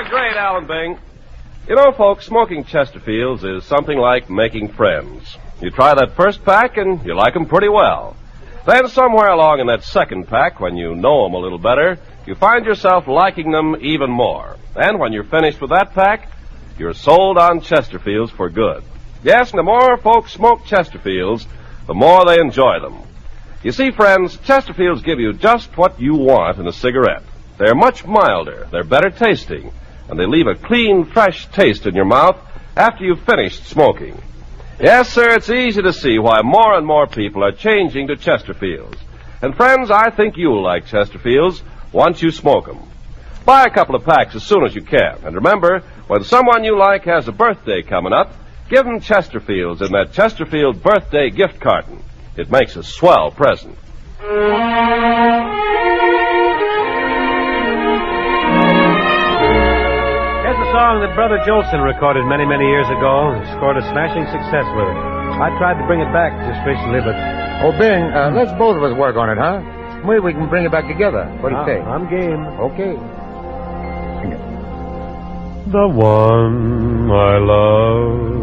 Great, Alan Bing. You know, folks, smoking Chesterfields is something like making friends. You try that first pack and you like them pretty well. Then somewhere along in that second pack, when you know them a little better, you find yourself liking them even more. And when you're finished with that pack, you're sold on Chesterfields for good. Yes, and the more folks smoke Chesterfields, the more they enjoy them. You see, friends, Chesterfields give you just what you want in a cigarette. They're much milder, they're better tasting, and they leave a clean, fresh taste in your mouth after you've finished smoking. Yes, sir, it's easy to see why more and more people are changing to Chesterfields. And, friends, I think you'll like Chesterfields once you smoke them. Buy a couple of packs as soon as you can. And remember, when someone you like has a birthday coming up, give them Chesterfields in that Chesterfield birthday gift carton. It makes a swell present. Here's a song that Brother Jolson recorded many, many years ago and scored a smashing success with it. I tried to bring it back just recently, but... Oh, Bing, let's both of us work on it, huh? Maybe we can bring it back together. What do you say? I'm game. Okay. Sing it. The one I love